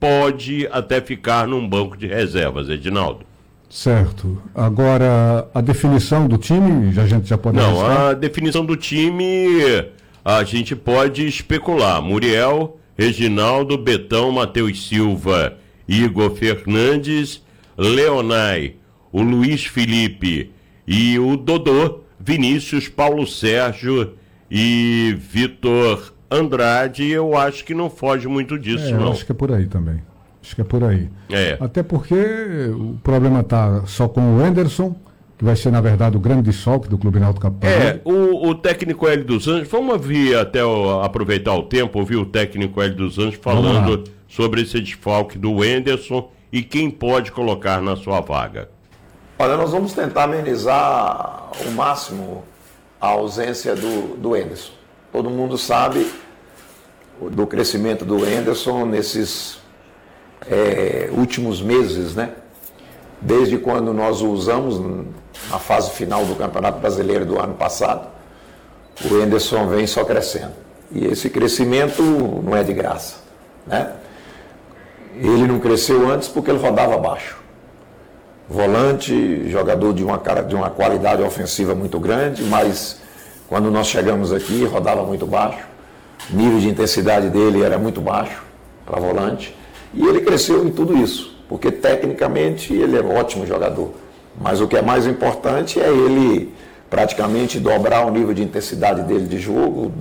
pode até ficar num banco de reservas, Edinaldo. Certo. Agora, a definição do time, a gente já pode... Não, a definição do time a gente pode especular. Muriel, Reginaldo, Betão, Matheus Silva, Igor Fernandes, Leonai, o Luiz Felipe e o Dodô, Vinícius, Paulo Sérgio e Vitor Andrade. Eu acho que não foge muito disso, não. Eu acho que é por aí também. Acho que é por aí. Até porque o problema está só com o Anderson, que vai ser, na verdade, o grande desfalque do Clube Náutico Capibaribe. O técnico Hélio dos Anjos, vamos ouvir aproveitar o tempo, ouvir o técnico Hélio dos Anjos falando sobre esse desfalque do Anderson e quem pode colocar na sua vaga. Olha, nós vamos tentar amenizar ao máximo a ausência do Anderson. Todo mundo sabe do crescimento do Anderson nesses últimos meses, né? Desde quando nós o usamos na fase final do Campeonato Brasileiro do ano passado, o Anderson vem só crescendo. E esse crescimento não é de graça, né? Ele não cresceu antes porque ele rodava baixo. Volante, jogador de uma qualidade ofensiva muito grande, mas quando nós chegamos aqui, rodava muito baixo. O nível de intensidade dele era muito baixo para volante. E ele cresceu em tudo isso, porque tecnicamente ele é um ótimo jogador. Mas o que é mais importante é ele praticamente dobrar o nível de intensidade dele de jogo,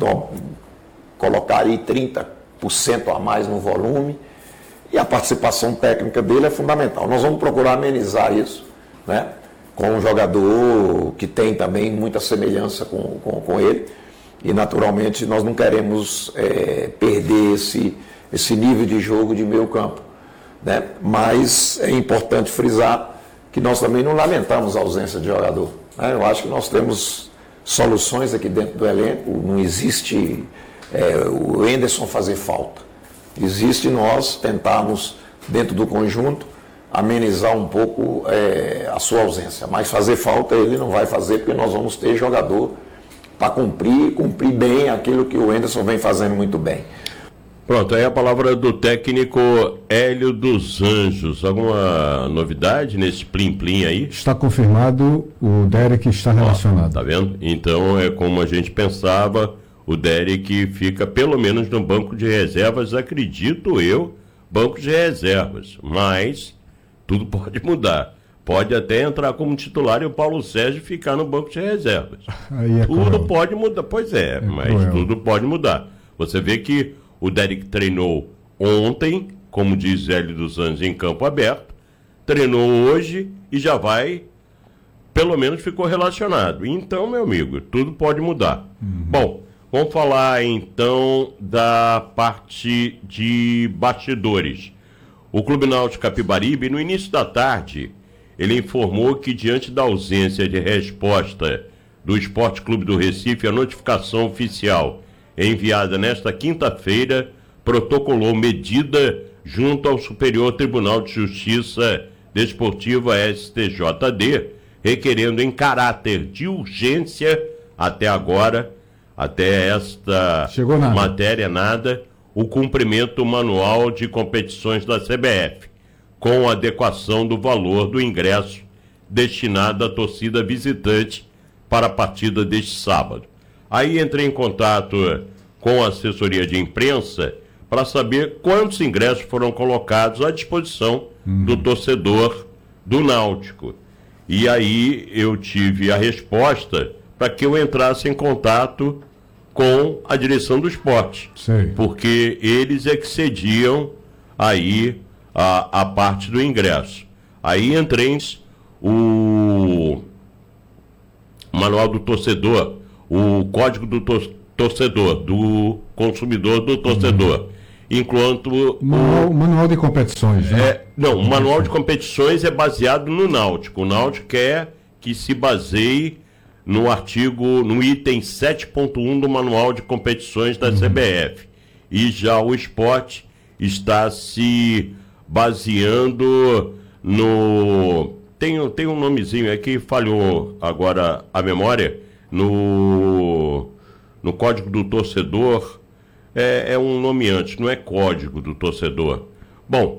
colocar aí 30% a mais no volume. E a participação técnica dele é fundamental. Nós vamos procurar amenizar isso, né, com um jogador que tem também muita semelhança com ele. E naturalmente nós não queremos perder esse nível de jogo de meio campo, né? Mas é importante frisar que nós também não lamentamos a ausência de jogador, né? Eu acho que nós temos soluções aqui dentro do elenco, não existe o Anderson fazer falta. Existe nós tentarmos, dentro do conjunto, amenizar um pouco a sua ausência, mas fazer falta ele não vai fazer, porque nós vamos ter jogador para cumprir bem aquilo que o Anderson vem fazendo muito bem. Pronto, aí a palavra do técnico Hélio dos Anjos. Alguma novidade nesse plim-plim aí? Está confirmado, o Derek está relacionado. Tá vendo? Então é como a gente pensava, o Derek fica pelo menos no banco de reservas, acredito eu, banco de reservas. Mas tudo pode mudar. Pode até entrar como titular e o Paulo Sérgio ficar no banco de reservas. Tudo pode mudar, pois mas tudo pode mudar. Você vê que o Derek treinou ontem, como diz Hélio dos Anjos, em campo aberto, treinou hoje e já vai, pelo menos ficou relacionado. Então, meu amigo, tudo pode mudar. Bom, vamos falar então da parte de bastidores. O Clube Náutico Capibaribe, no início da tarde, ele informou que, diante da ausência de resposta do Esporte Clube do Recife, a notificação oficial enviada nesta quinta-feira protocolou medida junto ao Superior Tribunal de Justiça Desportiva STJD, requerendo em caráter de urgência, até agora, até esta matéria nada, o cumprimento manual de competições da CBF, com adequação do valor do ingresso destinado à torcida visitante para a partida deste sábado. Aí entrei em contato com a assessoria de imprensa para saber quantos ingressos foram colocados à disposição do torcedor do Náutico. E aí eu tive a resposta para que eu entrasse em contato com a direção do esporte. Porque eles é que cediam aí a parte do ingresso. Aí entrei o manual do torcedor, o código do torcedor, do consumidor do torcedor, enquanto manual de competições, né? O manual de competições é baseado no Náutico. O Náutico quer que se baseie no item 7.1 do manual de competições da CBF. E já o esporte está se baseando no... Tem um nomezinho aqui, falhou agora a memória, no Código do Torcedor, é um nome antes, não é Código do Torcedor, Bom,